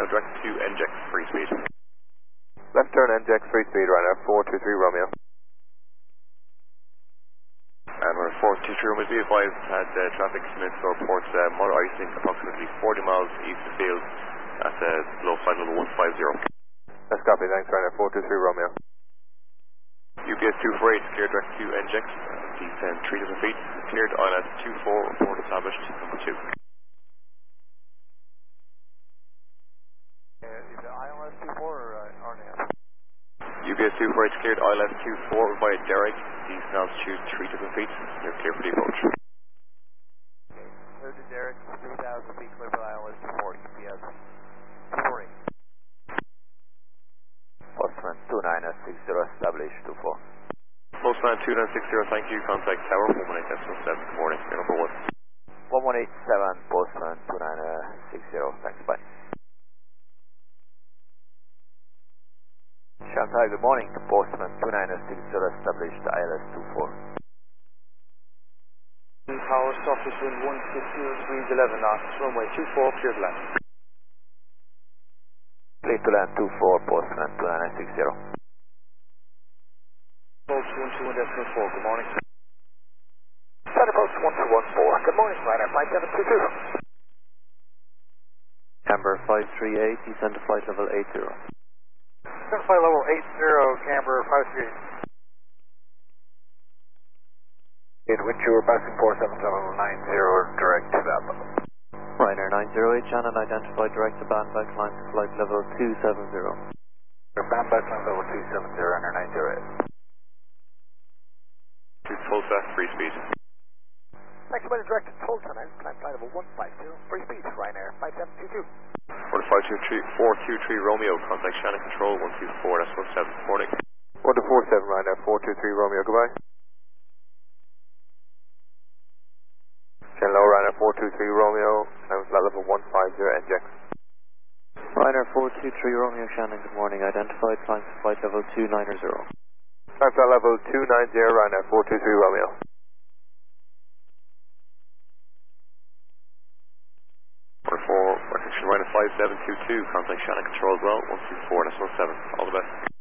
direct to NJX, free speed. Left turn NJX, free speed, Ryanair 423 Romeo. And we're 423 Romeo, be advised, had traffic Smith reports moderate icing approximately 40 miles east of field at low flight level 150. That's copy, thanks Ryanair 423 Romeo. UPS 248, cleared direct to NJX, descend 3,000 feet, cleared ILS 24, report established, number 2. Is it ILS 24 or RNAV? UPS 248, cleared ILS 24 via Derrick, descend altitude 3,000 feet, you're clear for the approach. Okay, clear to Derrick, 3,000 feet, clear for ILS 24, UPS 248. Postman 2960, established 24. Postman 2960, thank you, contact tower 118.7, good morning, you're number 1. 1187, Postman 2960, thanks, bye. Shanghai, good morning, Postman 2960, established ILS 24. Tower, surface wind 160 degrees 11 knots, runway 24, clear to land. Clear to land 24, Postman 2960. Approach 121.4, good morning. Sun approach 1214, good morning, Ryanair 5722. Camber 538, descend to flight level 80. Descend flight level 80, Camber 538. Wind chill, passing 47790, direct to that level. Ryanair 908, Shannon, identified direct to Bandba, climb to flight level 270. Bandba, climb level 270, Ryanair 908. To Tulsa, free speed. Next one is direct to Tulsa, climb flight level 150, free speed, Ryanair 5722. For the 423 Romeo, contact Shannon Control 124, that's 17, morning. 1247 Ryanair 423 Romeo, goodbye. Hello, Ryanair 423 Romeo, climb flight level 150, NJX. Ryanair 423 Romeo, Shannon, good morning, identified, climb to flight level 290. Climb flight level 290, Ryanair 423 Romeo. For attention, Ryanair 5722, contact Shannon Control as well, 124, that's 17, all the best.